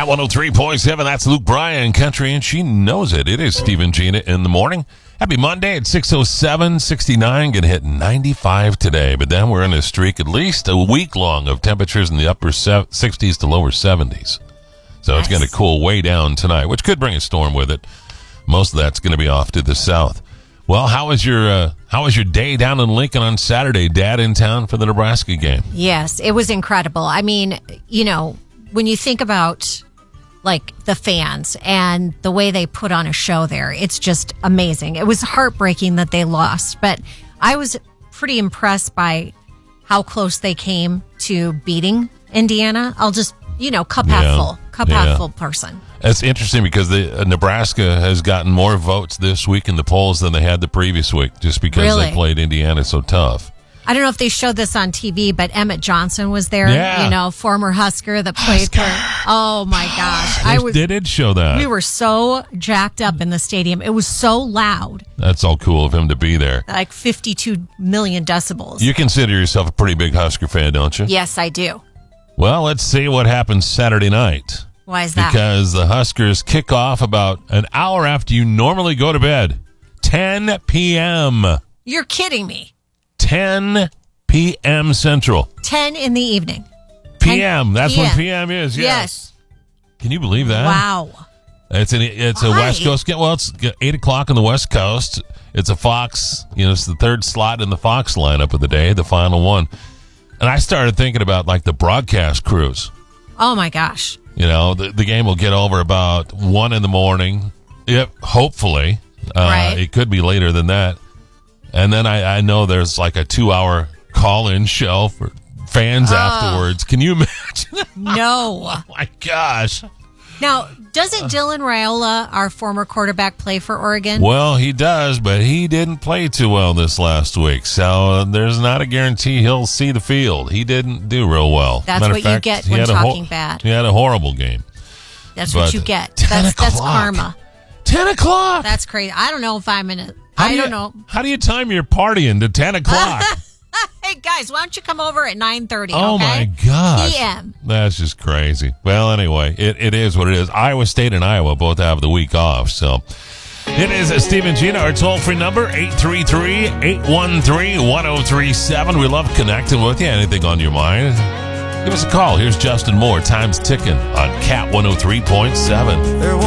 103.7, that's Luke Bryan, country, and she knows it. It is Steve and Gina in the morning. Happy Monday at 6:07, 69, going to hit 95 today. But then we're in a streak at least a week long of temperatures in the upper 60s to lower 70s. So It's going to cool way down tonight, which could bring a storm with it. Most of that's going to be off to the south. Well, how was your day down in Lincoln on Saturday? Dad in town for the Nebraska game? Yes, it was incredible. I mean, you know, when you think about like the fans and the way they put on a show there, it's just amazing. It was heartbreaking that they lost, but I was pretty impressed by how close they came to beating Indiana. I'll just, cup half full person. It's interesting because Nebraska has gotten more votes this week in the polls than they had the previous week, just because they played Indiana so tough. I don't know if they showed this on TV, but Emmett Johnson was there, former Husker that played for. Oh my gosh. They did show that. We were so jacked up in the stadium. It was so loud. That's all cool of him to be there. Like 52 million decibels. You consider yourself a pretty big Husker fan, don't you? Yes, I do. Well, let's see what happens Saturday night. Why is that? Because the Huskers kick off about an hour after you normally go to bed. 10 p.m. You're kidding me. 10 p.m. Central. 10 in the evening. p.m. That's when p.m. is. Yes. Can you believe that? Wow. It's a West Coast game. Well, it's 8 o'clock on the West Coast. It's a Fox. It's the third slot in the Fox lineup of the day, the final one. And I started thinking about like the broadcast crews. Oh my gosh. The game will get over about 1 in the morning. Yep, hopefully. Right. It could be later than that. And then I know there's like a 2-hour call-in show for fans afterwards. Can you imagine? No. Oh, my gosh. Now, doesn't Dylan Raiola, our former quarterback, play for Oregon? Well, he does, but he didn't play too well this last week. So there's not a guarantee he'll see the field. He didn't do real well. That's what you get when talking bad. He had a horrible game. That's what you get. That's karma. 10 o'clock. That's crazy. I don't know if I'm in it. I don't know. How do you time your partying to 10 o'clock? Hey, guys, why don't you come over at 9:30, Oh, my gosh. p.m. That's just crazy. Well, anyway, it is what it is. Iowa State and Iowa both have the week off, so it is Steve and Gina. Our toll-free number, 833-813-1037. We love connecting with you. Anything on your mind, give us a call. Here's Justin Moore. Time's ticking on Cat 103.7.